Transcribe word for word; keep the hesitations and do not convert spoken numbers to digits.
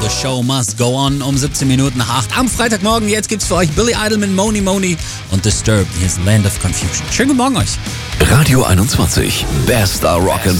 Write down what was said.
The Show Must Go On um siebzehn Minuten nach acht am Freitagmorgen. Jetzt gibt's für euch Billy Idol mit Moni Moni und Disturbed. Hier ist Land of Confusion. Schönen guten Morgen euch. Radio einundzwanzig, Best Star Rock and